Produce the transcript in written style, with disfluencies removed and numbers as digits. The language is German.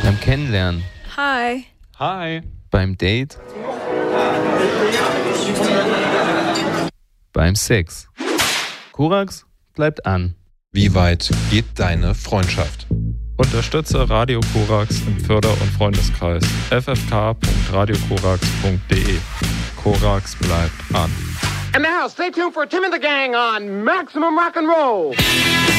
Beim Kennenlernen. Hi. Hi. Beim Date. Beim Sex. Korax bleibt an. Wie weit geht deine Freundschaft? Unterstütze Radio Korax im Förder- und Freundeskreis. ffk.radiokorax.de. Korax bleibt an. And now, stay tuned for Tim and the Gang on Maximum Rock and Roll.